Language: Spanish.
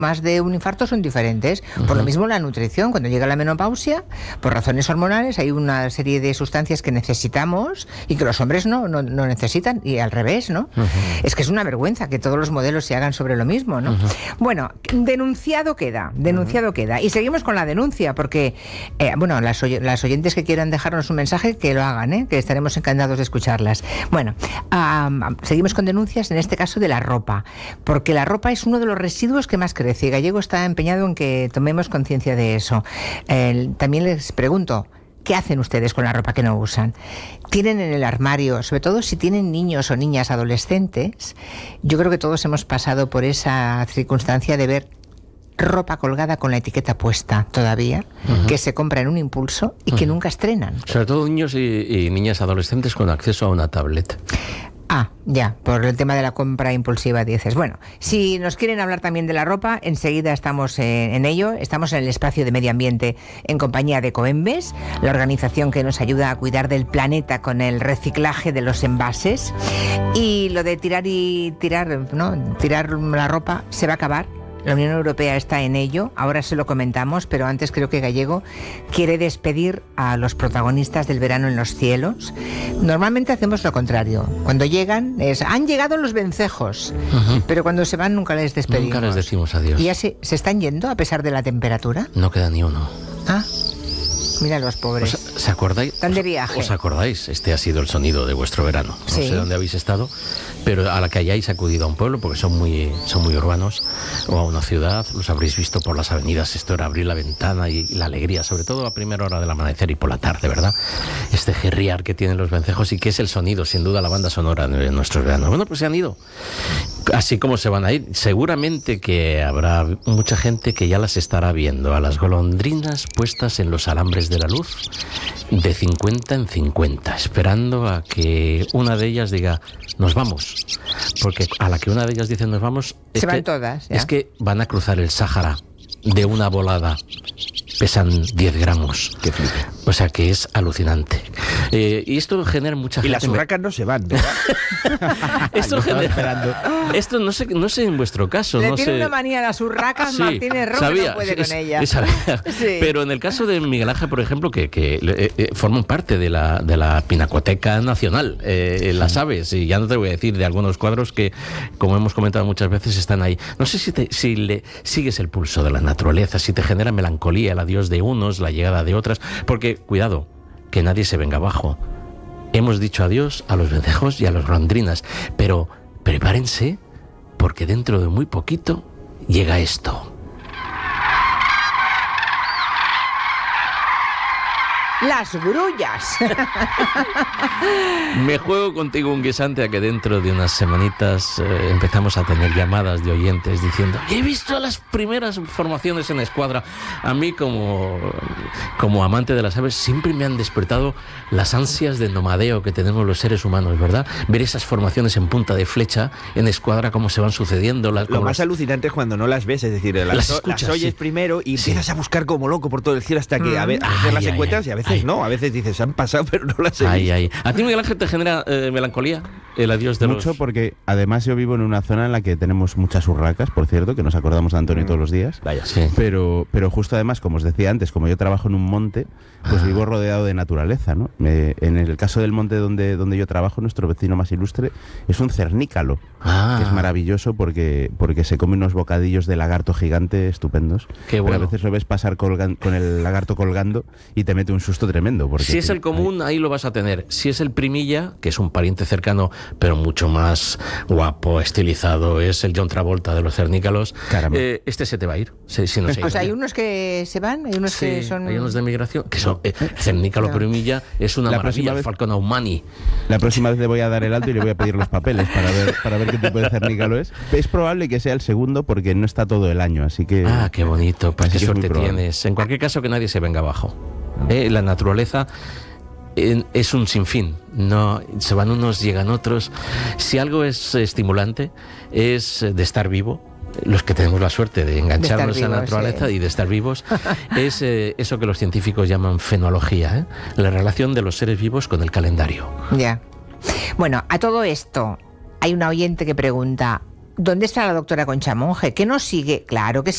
más de un infarto son diferentes. Por lo mismo la nutrición, cuando llega la menopausia, por razones hormonales, hay una serie de sustancias que necesitamos y que los hombres no necesitan, y al revés, ¿no? Es que es una vergüenza que todos los modelos se hagan sobre lo mismo, ¿no? Bueno, denunciado queda. Y seguimos con la denuncia, porque, las oyentes que quieran dejarnos un mensaje, que lo hagan, que estaremos encantados de escucharlas. Bueno, seguimos con denuncias, en este caso de la ropa, porque la ropa es uno de los residuos que más crece. Gallego está empeñado en que tomemos conciencia de eso. También les pregunto, ¿qué hacen ustedes con la ropa que no usan? ¿Tienen en el armario, sobre todo si tienen niños o niñas adolescentes? Yo creo que todos hemos pasado por esa circunstancia de ver ropa colgada con la etiqueta puesta todavía, que se compra en un impulso y que nunca estrenan. Sobre todo niños y niñas adolescentes con acceso a una tablet. Ya, por el tema de la compra impulsiva, dices. Bueno, si nos quieren hablar también de la ropa, enseguida estamos en ello. Estamos en el espacio de medio ambiente en compañía de Coembes, la organización que nos ayuda a cuidar del planeta con el reciclaje de los envases. Y lo de tirar la ropa se va a acabar. La Unión Europea está en ello, ahora se lo comentamos, pero antes creo que Gallego quiere despedir a los protagonistas del verano en los cielos. Normalmente hacemos lo contrario. Cuando llegan, han llegado los vencejos, pero cuando se van nunca les despedimos. Nunca les decimos adiós. ¿Y ya se están yendo a pesar de la temperatura? No queda ni uno. Mira los pobres. ¿Os acordáis? Están de viaje. ¿Os acordáis? Este ha sido el sonido de vuestro verano. No sé dónde habéis estado, pero a la que hayáis acudido a un pueblo, porque son muy urbanos, o a una ciudad, los habréis visto por las avenidas. Esto era abrir la ventana y la alegría, sobre todo a primera hora del amanecer y por la tarde, ¿verdad? Este gerriar que tienen los vencejos y que es el sonido, sin duda, la banda sonora de nuestros veranos. Bueno, pues se han ido. Así como se van a ir, seguramente que habrá mucha gente que ya las estará viendo, a las golondrinas puestas en los alambres de la luz, de 50 en 50, esperando a que una de ellas diga, nos vamos. Porque a la que una de ellas dice nos vamos, se van todas, ¿ya? Es que van a cruzar el Sáhara de una volada. Pesan 10 gramos. Qué flipe. O sea que es alucinante. Y esto genera mucha gente. Y las urracas no se van, ¿verdad? Esto no sé en vuestro caso. Le tiene una manía a las urracas, sí, Martínez Rojo no puede con ella. Sí. Pero en el caso de Miguel Ángel, por ejemplo, que forman parte de la Pinacoteca Nacional, las aves, y ya no te voy a decir de algunos cuadros que, como hemos comentado muchas veces, están ahí. No sé si le sigues el pulso de la naturaleza, si te genera melancolía el adiós de unos, la llegada de otras, porque, cuidado, que nadie se venga abajo. Hemos dicho adiós a los vencejos y a las golondrinas, pero prepárense, porque dentro de muy poquito llega esto. Las grullas. Me juego contigo un guisante a que dentro de unas semanitas empezamos a tener llamadas de oyentes diciendo, he visto las primeras formaciones en escuadra. A mí como amante de las aves siempre me han despertado las ansias de nomadeo que tenemos los seres humanos, ¿verdad? Ver esas formaciones en punta de flecha, en escuadra, cómo se van sucediendo. Lo más alucinante es cuando no las ves, es decir, las oyes primero y empiezas a buscar como loco por todo el cielo hasta que a veces las encuentras y a veces no, a veces dices, han pasado, pero no las he visto. ¿A ti, Miguel Ángel, te genera melancolía el adiós de Mucho, porque además yo vivo en una zona en la que tenemos muchas urracas, por cierto, que nos acordamos de Antonio todos los días. Vaya, sí. Pero justo además, como os decía antes, como yo trabajo en un monte, pues vivo rodeado de naturaleza, ¿no? En el caso del monte donde yo trabajo, nuestro vecino más ilustre es un cernícalo, que es maravilloso porque se come unos bocadillos de lagarto gigante estupendos. Qué bueno. Pero a veces lo ves pasar con el lagarto colgando y te mete un susto tremendo. Si es el común, ahí lo vas a tener. Si es el primilla, que es un pariente cercano, pero mucho más guapo, estilizado, es el John Travolta de los cernícalos, este se te va a ir. Si no se pues hay unos que se van, hay unos que son... Hay unos de migración, que son cernícalo primilla, es una maravilla, el Falcon Aumani. La próxima vez le voy a dar el alto y le voy a pedir los papeles para ver qué tipo de cernícalo es. Es probable que sea el segundo porque no está todo el año, así que... Qué bonito, pues qué suerte tienes. En cualquier caso, que nadie se venga abajo. La naturaleza es un sinfín, no se van unos, llegan otros. Si algo es estimulante es de estar vivo. Los que tenemos la suerte de engancharnos a la naturaleza y de estar vivos, es eso que los científicos llaman fenología, la relación de los seres vivos con el calendario. Ya. Bueno, a todo esto hay una oyente que pregunta, ¿dónde está la doctora Concha Monge? ¿Qué nos sigue? Claro que